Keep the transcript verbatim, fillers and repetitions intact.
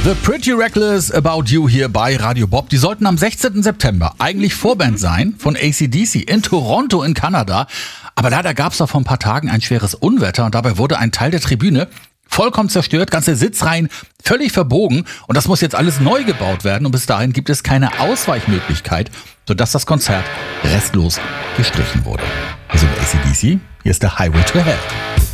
The Pretty Reckless About You hier bei Radio Bob. Die sollten am sechzehnten September eigentlich Vorband sein von A C D C in Toronto in Kanada. Aber leider gab es da vor ein paar Tagen ein schweres Unwetter und dabei wurde ein Teil der Tribüne vollkommen zerstört, ganze Sitzreihen völlig verbogen und das muss jetzt alles neu gebaut werden und bis dahin gibt es keine Ausweichmöglichkeit, sodass das Konzert restlos gestrichen wurde. Also A C D C, hier ist der Highway to Hell.